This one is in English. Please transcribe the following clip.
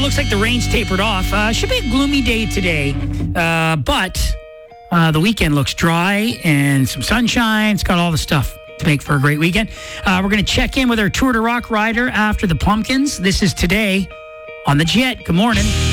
looks like the rain's tapered off. Should be a gloomy day today, but the weekend looks dry and some sunshine. It's got all the stuff to make for a great weekend. We're going to check in with our Tour de Rock rider after the Pumpkins. This is Today on the Jet. Good morning.